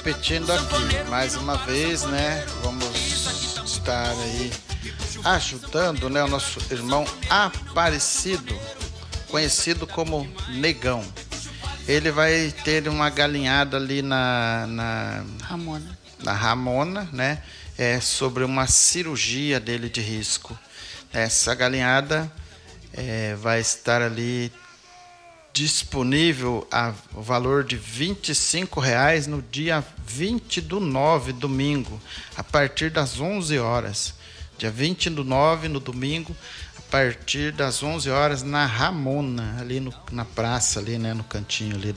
repetindo aqui, mais uma vez, né? Vamos estar aí ajudando, né, o nosso irmão Aparecido, conhecido como Negão. Ele vai ter uma galinhada ali na Ramona, né? Sobre uma cirurgia dele de risco. Essa galinhada vai estar ali disponível a valor de R$25 no dia 20/9, domingo, a partir das 11 horas. Dia 20/9, no domingo, a partir das 11 horas, na Ramona, ali na praça, ali, né, no cantinho ali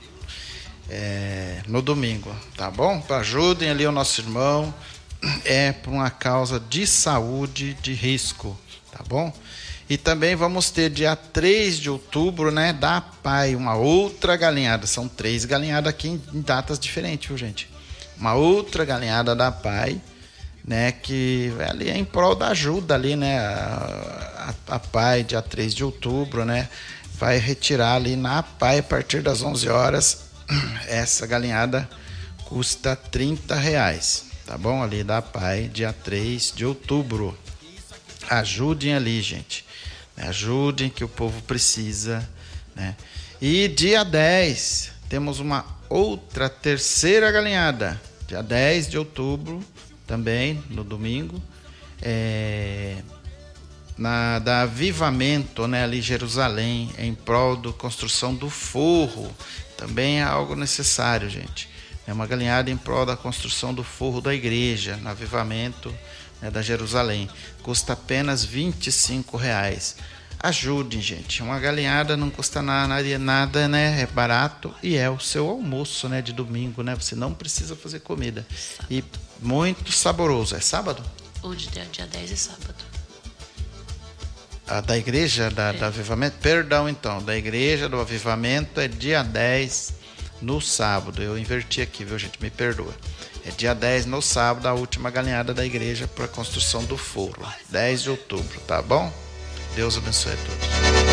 no domingo, tá bom? Ajudem ali o nosso irmão, por uma causa de saúde de risco, tá bom? E também vamos ter dia 3 de outubro, né, da PAI, uma outra galinhada. São 3 galinhadas aqui em datas diferentes, viu, gente? Uma outra galinhada da PAI, né, que ali é em prol da ajuda ali, né? A PAI, dia 3 de outubro, né, vai retirar ali na PAI a partir das 11 horas. Essa galinhada custa R$30, tá bom? Ali da PAI, dia 3 de outubro. Ajudem ali, gente. Ajudem, que o povo precisa, né? E dia 10 temos uma outra terceira galinhada, dia 10 de outubro, também no domingo, da Avivamento, né, ali em Jerusalém, em prol da construção do forro. Também é algo necessário, gente. É uma galinhada em prol da construção do forro da igreja, no Avivamento, da Jerusalém. Custa apenas R$25. Ajudem, gente. Uma galinhada não custa nada, né? É barato e é o seu almoço, né, de domingo, né? Você não precisa fazer comida. E muito saboroso. É sábado? O dia 10 é sábado. A da igreja da Avivamento? Perdão, então. Da igreja do Avivamento é dia 10 no sábado. Eu inverti aqui, viu, gente? Me perdoa. É dia 10 no sábado, a última galinhada da igreja para a construção do forro. 10 de outubro, tá bom? Deus abençoe a todos.